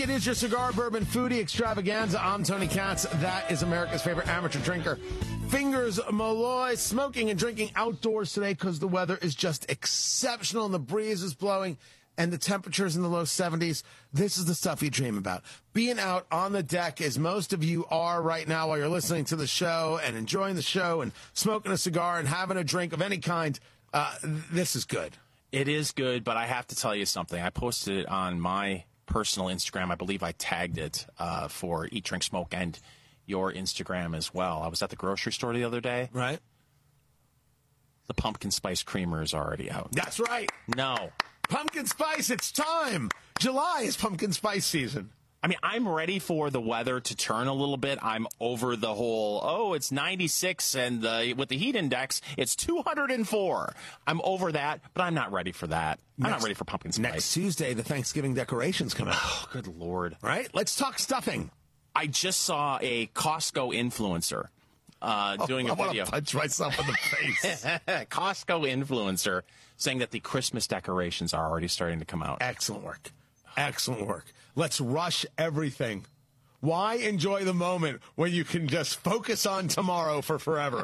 It is your Cigar Bourbon Foodie Extravaganza. I'm Tony Katz. That is America's favorite amateur drinker, Fingers Malloy, smoking and drinking outdoors today because the weather is just exceptional and the breeze is blowing and the temperature's in the low 70s. This is the stuff you dream about. Being out on the deck, as most of you are right now while you're listening to the show and enjoying the show and smoking a cigar and having a drink of any kind, this is good. It is good, but I have to tell you something. I posted it on my personal Instagram. I believe I tagged it for Eat, Drink, Smoke and your Instagram as well. I was at the grocery store the other day. Right. The pumpkin spice creamer is already out. That's right. No. Pumpkin spice, it's time. July is pumpkin spice season. I mean, I'm ready for the weather to turn a little bit. I'm over the whole, it's 96 and with the heat index, it's 204. I'm over that, but I'm not ready for that. I'm not ready for pumpkin spice. Next Tuesday, the Thanksgiving decorations come out. Oh, good Lord. Right? Let's talk stuffing. I just saw a Costco influencer doing a video. I want to punch myself in the face. Costco influencer saying that the Christmas decorations are already starting to come out. Excellent work. Excellent work. Let's rush everything. Why enjoy the moment when you can just focus on tomorrow for forever?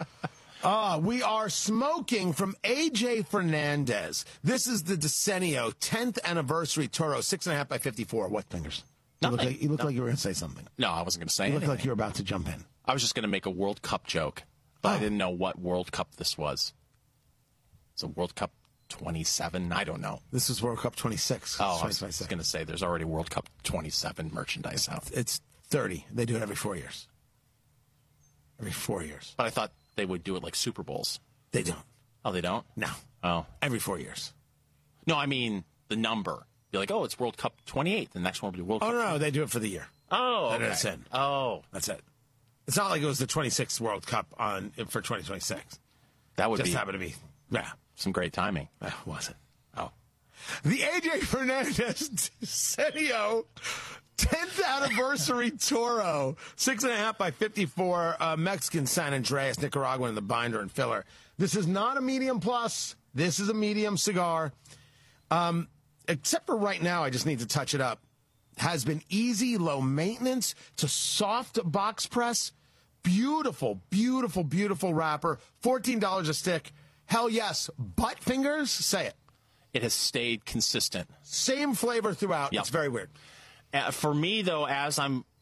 We are smoking from AJ Fernandez. This is the Decenio 10th anniversary Toro, 6.5 by 54. What fingers? Nothing. You look like you were going to say something. No, I wasn't going to say You anything. look like you were about to jump in. I was just going to make a World Cup joke, but I didn't know what World Cup this was. It's a World Cup 27? I don't know. This is World Cup 26. Oh, I was going to say there's already World Cup 27 merchandise out. It's 30. They do it every 4 years. Every 4 years. But I thought they would do it like Super Bowls. They don't. Oh, they don't? No. Oh. Every 4 years. No, I mean the number. Be like, it's World Cup 28. The next one will be World Cup. Oh, no, they do it for the year. Oh, okay. That's it. Oh. That's it. It's not like it was the 26th World Cup for 2026. That would Just be happened to be. Yeah. some great timing. Was it? Oh. The AJ Fernandez Decenio 10th anniversary Toro, 6.5 by 54, Mexican San Andreas, Nicaraguan in the binder and filler. This is not a medium plus. This is a medium cigar. Except for right now, I just need to touch it up. Has been easy, low maintenance to soft box press. Beautiful, beautiful, beautiful wrapper. $14 a stick. Hell yes. Butt fingers? Say it. It has stayed consistent. Same flavor throughout. Yep. It's very weird. For me, though, as I'm